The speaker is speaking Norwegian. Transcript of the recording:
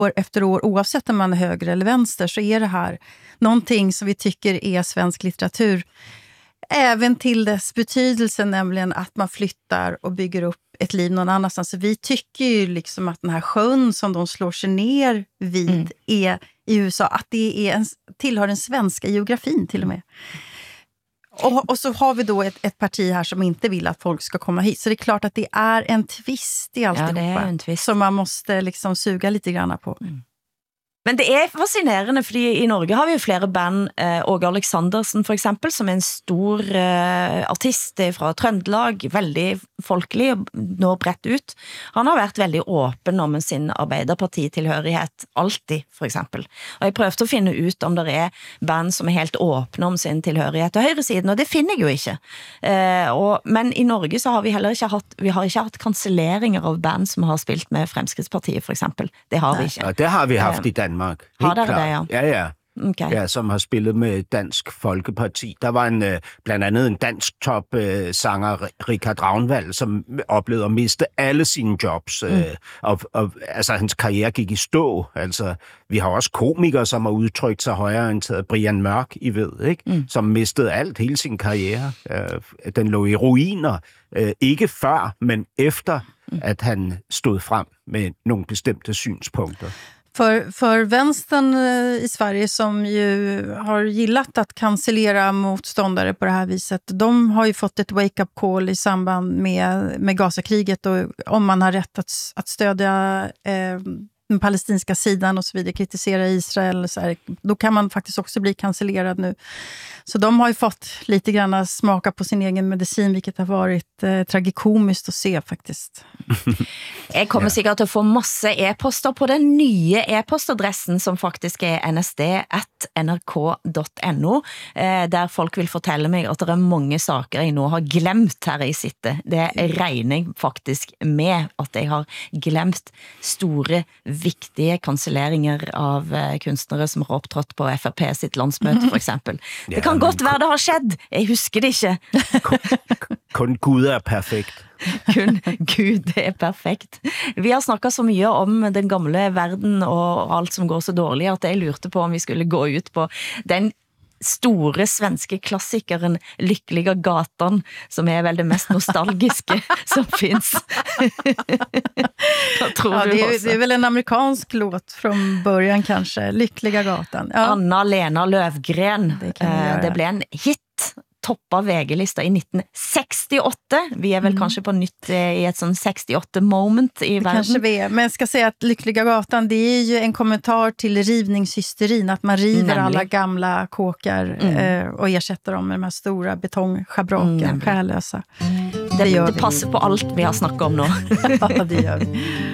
år efter år, oavsett om man är höger eller vänster, så är det här någonting som vi tycker är svensk litteratur. Även till dess betydelse, nämligen att man flyttar och bygger upp ett liv någon annanstans. Så vi tycker ju liksom att den här sjön som de slår sig ner vid är i USA, att det är tillhör den svenska geografin till och med. Och så har vi då ett parti här som inte vill att folk ska komma hit. Så det är klart att det är en twist i alltihopa. Ja, det är en twist. Som man måste liksom suga lite grann på. Men det är fascinerende, fordi i Norge har vi jo flere band, Åge Aleksandersen for eksempel, som er en stor artist fra Trøndelag, veldig folkelig og når bredt ut. Han har vært veldig åpen om sin arbeiderpartitilhørighet, alltid for eksempel. Og jeg prøvde å finne ut om det er band som er helt åpne om sin tilhørighet til høyresiden, og det finner jeg jo ikke. Men i Norge så har vi heller ikke hatt kanselleringer av band som har spilt med Fremskrittspartiet for eksempel. Det har vi ikke. Ja, det har vi haft i Danmark. Har der det, ja? Ja. Okay. Ja, som har spillet med Dansk Folkeparti. Der var blandt andet en dansk top-sanger, Richard Ravnvald, som oplevede at miste alle sine jobs. Og altså, hans karriere gik i stå. Altså, vi har også komikere, som har udtrykt sig højreorienteret. Brian Mørk, I ved, ikke? Som mistede alt, hele sin karriere. Den lå i ruiner. Ikke før, men efter, at han stod frem med nogle bestemte synspunkter. För vänstern i Sverige som ju har gillat att cancellera motståndare på det här viset, de har ju fått ett wake-up call i samband med Gazakriget och om man har rätt att stödja den palestinska sidan och så vidare, kritisera Israel så här, då kan man faktiskt också bli cancellerad nu. Så de har ju fått lite grann smaka på sin egen medicin, vilket har varit tragikomiskt att se faktiskt. Jeg kommer sikkert til å få masse e-poster på den nye e-postadressen som faktisk er nsd@nrk.no, der folk vil fortelle meg at det er mange saker jeg nå har glemt her i sittet. Det regner jeg faktisk med at jeg har glemt. Store, viktige kanselleringer av kunstnere som har opptrådt på FRP sitt landsmøte for eksempel. Det kan godt være det har skjedd. Jeg husker det ikke. Kun Gud er perfekt. Kun Gud er perfekt. Vi har snakket så mye om den gamle verden og alt som går så dårlig at jeg lurte på om vi skulle gå ut på den store svenske klassikeren Lyckliga gatan, som er vel det mest nostalgiske som finns. Vad tror du också? Det är väl en amerikansk låt från början kanske, Lyckliga gatan. Ja. Anna-Lena Löfgren. Det blev en hit. Toppa VG-lista i 1968. Vi är väl kanske på nytt i ett sån 68-moment i världen. Kanske vi är. Men jag ska säga att Lyckliga gatan, det är ju en kommentar till rivningshysterin. Att man river alla gamla kåkar och ersätter dem med de här stora betongschabraken, själösa. Det passer på allt vi har snackat om nu. Ja, det gör vi.